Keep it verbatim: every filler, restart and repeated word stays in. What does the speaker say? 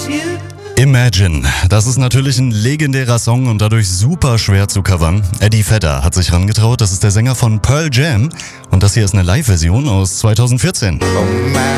Imagine, das ist natürlich ein legendärer Song und dadurch super schwer zu covern. Eddie Vedder hat sich rangetraut, das ist der Sänger von Pearl Jam und das hier ist eine Live-Version aus zweitausendvierzehn.